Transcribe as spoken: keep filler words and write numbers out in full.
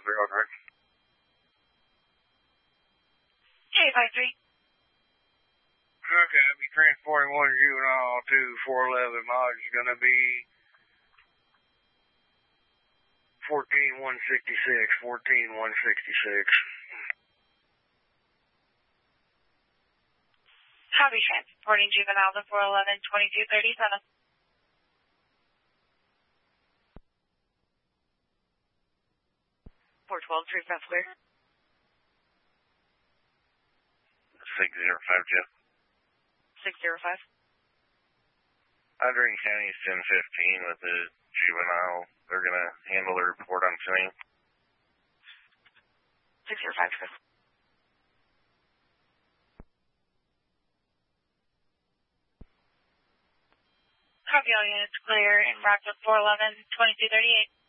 zero three. J five three. Okay, I'll be transporting one juvenile to four eleven. Mileage is going to be fourteen one sixty-six. fourteen one sixty-six. Copy, transporting juvenile to four eleven, twenty-two thirty-seven. four twelve, three five clear. six zero five, Jeff. six zero five. Adrian County is ten fifteen with the juvenile. They're going to handle the report on scene. six zero five, Chris. Copy, all units clear in Rockville four eleven, twenty-two thirty-eight.